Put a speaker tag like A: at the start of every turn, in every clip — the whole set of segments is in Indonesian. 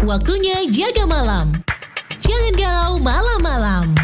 A: Waktunya jaga malam. Jangan galau malam-malam.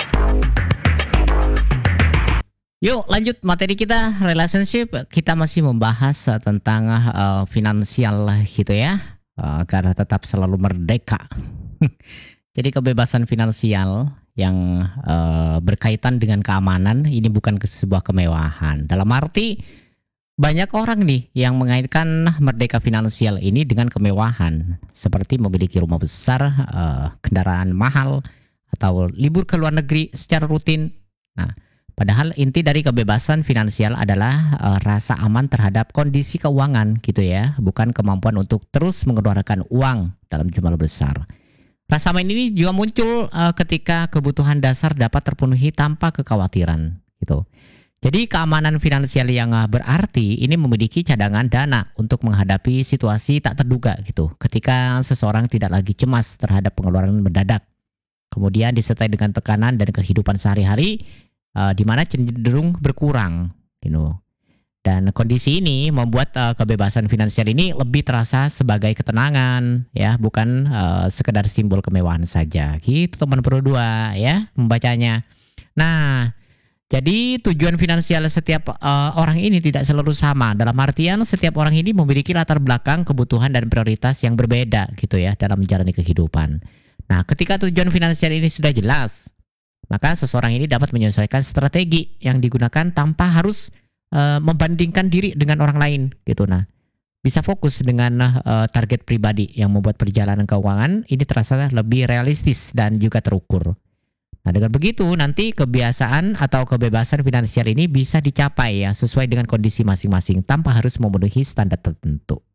B: Yuk lanjut materi kita relationship. Kita masih membahas tentang finansial gitu ya. Karena tetap selalu merdeka. Jadi kebebasan finansial yang berkaitan dengan keamanan ini bukan sebuah kemewahan. Dalam arti banyak orang nih yang mengaitkan merdeka finansial ini dengan kemewahan. Seperti memiliki rumah besar, kendaraan mahal, atau libur ke luar negeri secara rutin. Nah, padahal inti dari kebebasan finansial adalah rasa aman terhadap kondisi keuangan gitu ya, bukan kemampuan untuk terus mengeluarkan uang dalam jumlah besar. Rasa aman ini juga muncul ketika kebutuhan dasar dapat terpenuhi tanpa kekhawatiran gitu. Jadi keamanan finansial yang berarti ini memiliki cadangan dana untuk menghadapi situasi tak terduga gitu. Ketika seseorang tidak lagi cemas terhadap pengeluaran mendadak. Kemudian disertai dengan tekanan dan kehidupan sehari-hari di mana cenderung berkurang gitu. Dan kondisi ini membuat kebebasan finansial ini lebih terasa sebagai ketenangan ya, bukan sekedar simbol kemewahan saja. Gitu teman berdua ya membacanya. Nah, jadi tujuan finansial setiap orang ini tidak selalu sama. Dalam artian setiap orang ini memiliki latar belakang, kebutuhan dan prioritas yang berbeda gitu ya dalam menjalani kehidupan. Nah, ketika tujuan finansial ini sudah jelas, maka seseorang ini dapat menyelesaikan strategi yang digunakan tanpa harus membandingkan diri dengan orang lain gitu. Nah, bisa fokus dengan target pribadi yang membuat perjalanan keuangan ini terasa lebih realistis dan juga terukur. Nah, dengan begitu nanti kebiasaan atau kebebasan finansial ini bisa dicapai ya sesuai dengan kondisi masing-masing tanpa harus memenuhi standar tertentu.